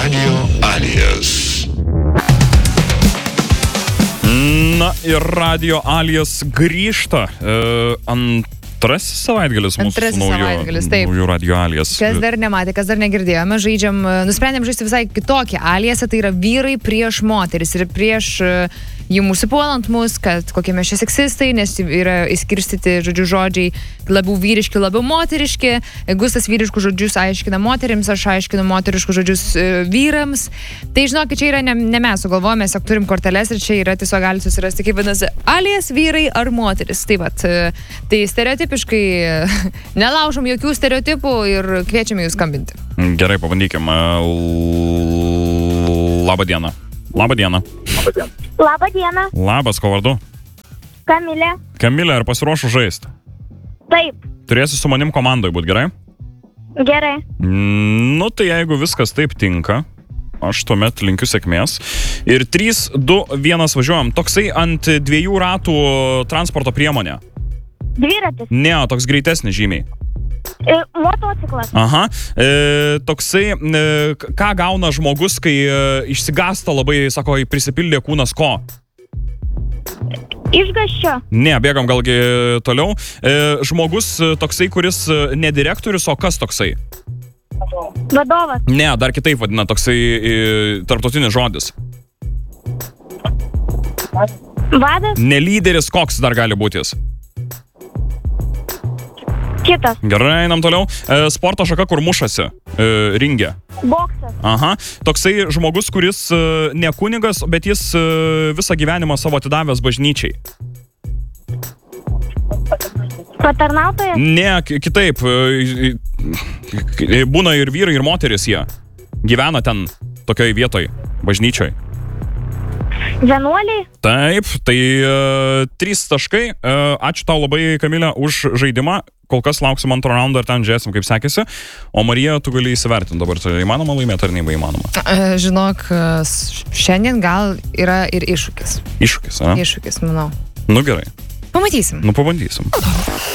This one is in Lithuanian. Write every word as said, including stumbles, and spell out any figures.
Radio Alijas. Na ir Radio Alijas grįžta e, antrasis savaitgalis mūsų Antrasis naujo, savaitgalis, taip. naujų Radio Alijas. Kas dar nematė, kas dar negirdėjome, žaidžiam, nusprendėm žaisti visai kitokį Alijasą, tai yra vyrai prieš moteris ir prieš jų užsipuolant mus, kad kokie mes čia seksistai, nes yra įskirstyti, žodžiu, žodžiai labiau vyriški, labiau moteriški. Gustas vyriškus žodžius aiškina moterims, aš aiškinu moteriškus žodžius e, vyrams. Tai žinokit, čia yra ne, ne mes sugalvojame, mes turim korteles ir čia yra tiesiog gali susirasti, kaip vadinasi, Alijas vyrai ar moteris. Tai vat, e, tai stereotipiškai e, nelaužom jokių stereotipų ir kviečiame jūs skambinti. Gerai, pabandykim. Labą dieną. Labą dieną. Labą dieną. Labas, ko vardu? Kamilė. Kamilė, ar pasiruošus žaisti? Taip. Turėsi su manim komandoj būt, gerai? Gerai. Nu, tai jeigu viskas taip tinka, aš tuomet linkiu sėkmės. Ir trys, du, vienas važiuojam. Toksai ant dviejų ratų transporto priemonė. Dviratis. Ne, toks greitesnis žymiai. E, motociklas. Aha. E, toksai, e, ką gauna žmogus, kai e, išsigąsta labai, sako, prisipildė kūnas ko? Išgąsčio. Ne, bėgam galgi toliau. E, žmogus toksai, kuris ne direktorius, o kas toksai? Vadovas. Ne, dar kitaip vadina, toksai e, tarptautinis žodis. Vadas. Ne lyderis, koks dar gali būti jis? Kitas. Gerai, einam toliau. E, sporto šaka, kur mušasi e, ringe. Boksas. Aha. Toksai žmogus, kuris e, ne kunigas, bet jis e, visą gyvenimą savo atidavęs bažnyčiai. Patarnautojas. Ne, k- kitaip. E, e, būna ir vyrai, ir moteris jie. Gyvena ten, tokioj vietoj, bažnyčioj. Vienuoliai. Taip, tai e, trys taškai. E, ačiū tau labai, Kamilė, už žaidimą. Kol kas lauksim antro raundo ir ten žiūrėsim, kaip sekėsi. O Marija, tu gali įsivertinti dabar, tai įmanoma laimėti ar neįmanoma? E, Žinok, s- šiandien gal yra ir iššūkis. Iššūkis, a? Iššūkis, manau. Nu gerai. Pamatysim. Nu pabandysim.